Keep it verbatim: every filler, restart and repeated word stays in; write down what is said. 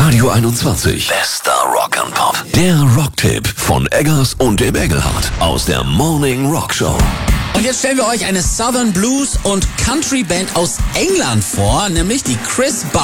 Radio einundzwanzig. Bester Rock and Pop. Der Rocktipp von Eggers und dem Engelhardt aus der Morning Rock Show. Und jetzt stellen wir euch eine Southern Blues und Country Band aus England vor, nämlich die Chris Bar